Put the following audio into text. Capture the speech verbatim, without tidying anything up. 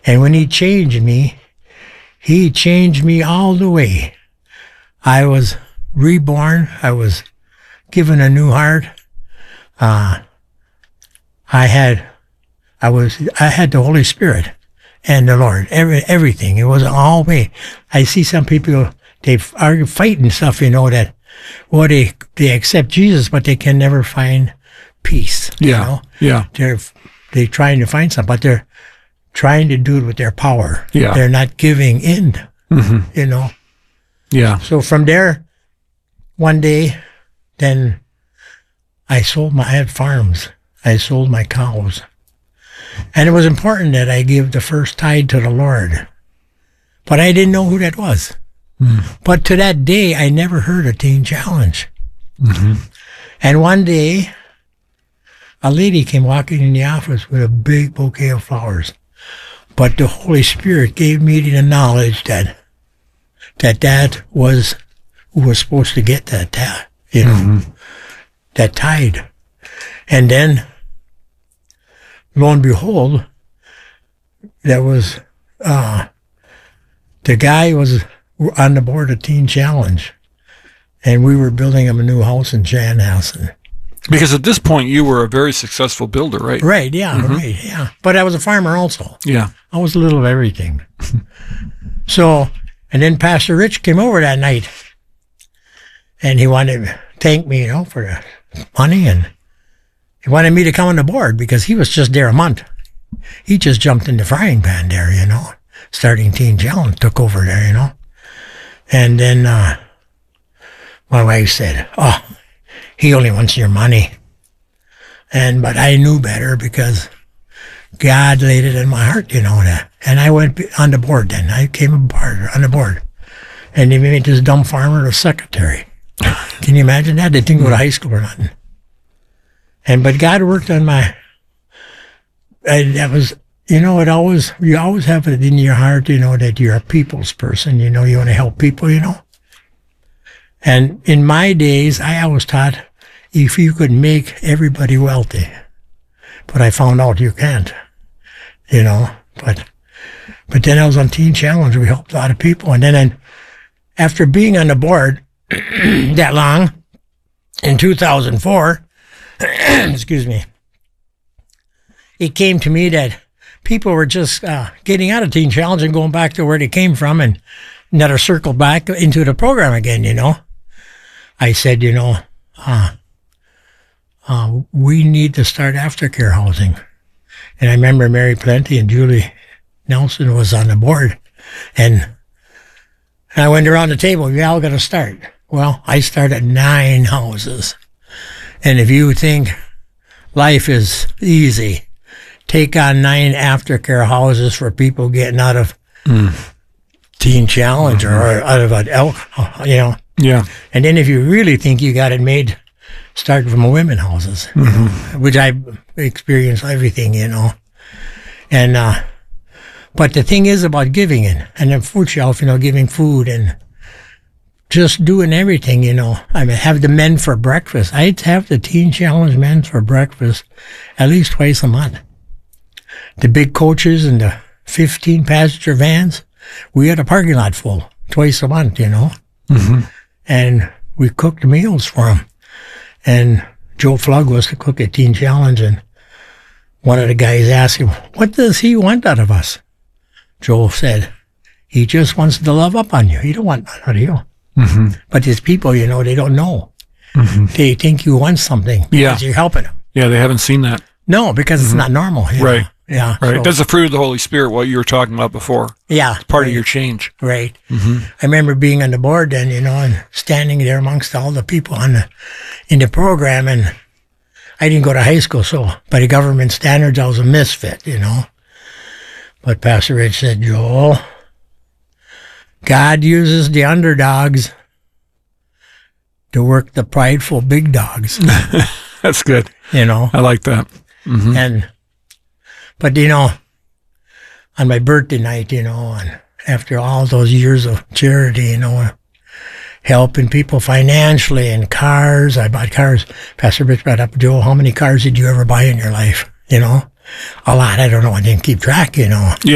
And when he changed me, he changed me all the way. I was reborn. I was given a new heart. Uh, I had, I was, I had the Holy Spirit and the Lord, every, everything. It was all me. I see some people, they are fighting stuff, you know, that, well, they, they accept Jesus, but they can never find peace. Yeah. You know? Yeah. They're, they're trying to find something, but they're trying to do it with their power. Yeah. They're not giving in, Mm-hmm. you know. Yeah. So from there, one day, then I sold my, I had farms. I sold my cows. And it was important that I give the first tithe to the Lord. But I didn't know who that was. Mm. But to that day, I never heard of Teen Challenge. Mm-hmm. And one day, a lady came walking in the office with a big bouquet of flowers. But the Holy Spirit gave me the knowledge that that that was who was supposed to get that, that you know, mm-hmm. that tithe. And then, lo and behold, there was, uh, the guy was on the board of Teen Challenge, and we were building him a new house in Chanhassen. Because at this point, you were a very successful builder, right? Right, yeah, mm-hmm. right, yeah. But I was a farmer also. Yeah. I was a little of everything. So, and then Pastor Rich came over that night, and he wanted to thank me, you know, for the money, and he wanted me to come on the board because he was just there a month. He just jumped in the frying pan there, you know, starting Teen Challenge, took over there, you know. And then uh, my wife said, oh, he only wants your money. And, but I knew better because God laid it in my heart, you know, that. And I went on the board then. I came aboard on the board. And they made this dumb farmer a secretary. Can you imagine that? They didn't go to high school or nothing. And, but God worked on my, and that was, you know, it always, you always have it in your heart, you know, that you're a people's person, you know, you want to help people, you know. And in my days, I always thought if you could make everybody wealthy, but I found out you can't, you know, but, but then I was on Teen Challenge, we helped a lot of people. And then I, after being on the board that long, in two thousand four, excuse me, it came to me that people were just uh, getting out of Teen Challenge and going back to where they came from and never circled back into the program again, you know. I said, you know, uh, uh, we need to start aftercare housing. And I remember Mary Plenty and Julie Nelson was on the board. And I went around the table, we all got to start. Well, I started nine houses. And if you think life is easy, take on nine aftercare houses for people getting out of mm. Teen Challenge mm-hmm. or out of an elk, you know. Yeah. And then if you really think you got it made, start from women houses, mm-hmm. which I experienced everything, you know. And, uh, but the thing is about giving it, and then food shelf, you know, giving food and just doing everything, you know. I mean, have the men for breakfast. I'd have the Teen Challenge men for breakfast at least twice a month. The big coaches and the fifteen passenger vans, we had a parking lot full twice a month, you know. Mm-hmm. And we cooked meals for them. And Joe Flug was the cook at Teen Challenge, and one of the guys asked him, what does he want out of us? Joe said, he just wants to love up on you. He don't want none out of you. Mm-hmm. But these people, you know, they don't know. Mm-hmm. They think you want something because yeah. you're helping them. Yeah, they haven't seen that. No, because mm-hmm. it's not normal. You right. know? Yeah. Right. So, that's the fruit of the Holy Spirit, what you were talking about before. Yeah. It's part right. of your change. Right. Mm-hmm. I remember being on the board then, you know, and standing there amongst all the people on the, in the program. And I didn't go to high school, so by the government standards, I was a misfit, you know. But Pastor Rich said, Joel, God uses the underdogs to work the prideful big dogs. That's good. You know. I like that. Mm-hmm. And, but you know, on my birthday night, you know, and after all those years of charity, you know, helping people financially and cars, I bought cars. Pastor Rich brought up, Joel, how many cars did you ever buy in your life? You know, a lot. I don't know. I didn't keep track, you know. Yeah.